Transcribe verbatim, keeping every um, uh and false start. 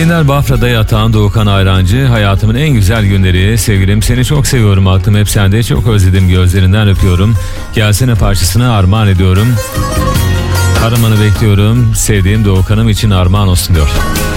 günler Bafra'da yatan Doğukan Ayrancı. Hayatımın en güzel günleri. Sevgilim seni çok seviyorum, aklım hep sende, çok özledim, gözlerinden öpüyorum. Gelsene parçasını armağan ediyorum. Aramanı bekliyorum. Sevdiğim Doğukan'ım için armağan olsun diyor.